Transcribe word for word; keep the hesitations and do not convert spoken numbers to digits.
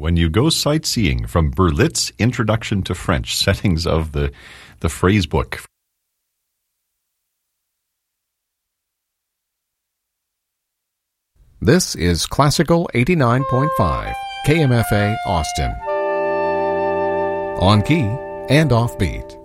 when you go sightseeing from Berlitz Introduction to French, settings of the, the phrase book. This is Classical eighty-nine point five, K M F A Austin. On key and off beat.